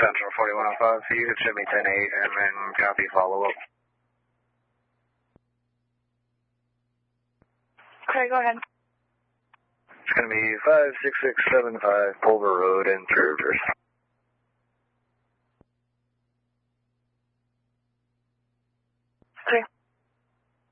Central 4105, so you could ship me 10-8 and then copy follow-up. Okay, go ahead. It's going to be 56675 Pulver Road in Third.